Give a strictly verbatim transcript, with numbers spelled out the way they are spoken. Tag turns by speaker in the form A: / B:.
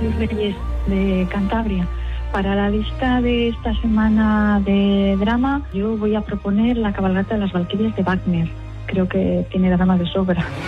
A: y Reyes de Cantabria. Para la lista de esta semana de drama, yo voy a proponer La cabalgata de las Valquirias de Wagner. Creo que tiene drama de sobra.